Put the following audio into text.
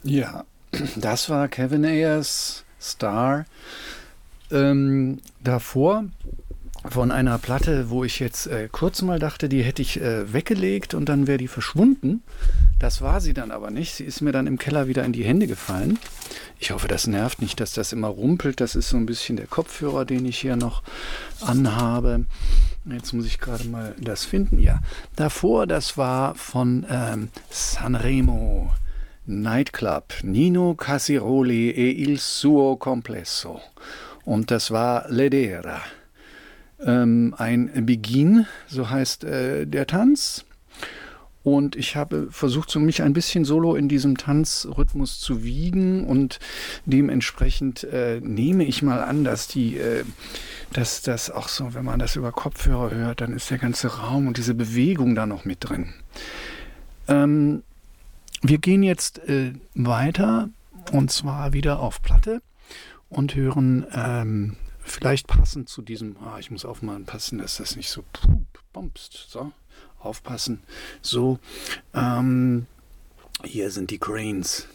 Ja, das war Kevin Ayers Star. Davor von einer Platte, wo ich jetzt kurz mal dachte, die hätte ich weggelegt und dann wäre die verschwunden. Das war sie dann aber nicht. Sie ist mir dann im Keller wieder in die Hände gefallen. Ich hoffe, das nervt nicht, dass das immer rumpelt. Das ist so ein bisschen der Kopfhörer, den ich hier noch anhabe. Jetzt muss ich gerade mal das finden. Ja, davor, das war von Sanremo Nightclub, Nino Casiroli e il suo complesso. Und das war Ledera. Ein Begin, so heißt der Tanz. Und ich habe versucht, so mich ein bisschen solo in diesem Tanzrhythmus zu wiegen und dementsprechend nehme ich mal an, dass dass das auch so, wenn man das über Kopfhörer hört, dann ist der ganze Raum und diese Bewegung da noch mit drin. Wir gehen jetzt weiter und zwar wieder auf Platte und hören vielleicht passend zu diesem, ich muss aufpassen, dass das nicht so bumpst, so. Aufpassen. So, hier sind die Cranes.